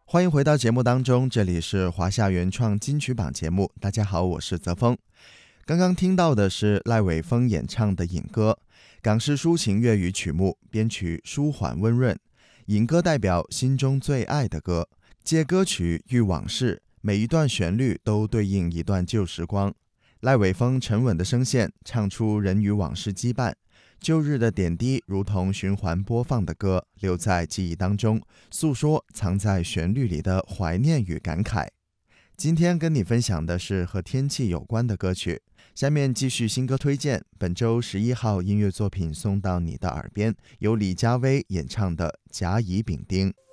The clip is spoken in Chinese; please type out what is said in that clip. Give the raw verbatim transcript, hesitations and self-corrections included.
欢迎回到节目当中，这里是华夏原创金曲榜节目。大家好，我是泽峰。刚刚听到的是赖伟峰演唱的《引歌》，港式抒情粤语曲目，编曲舒缓温润。引歌代表心中最爱的歌，借歌曲喻往事，每一段旋律都对应一段旧时光。赖伟峰沉稳的声线，唱出人与往事羁绊，旧日的点滴如同循环播放的歌，留在记忆当中，诉说藏在旋律里的怀念与感慨。今天跟你分享的是和天气有关的歌曲，下面继续新歌推荐。本周十一号音乐作品送到你的耳边，由李佳薇演唱的《甲乙丙丁》。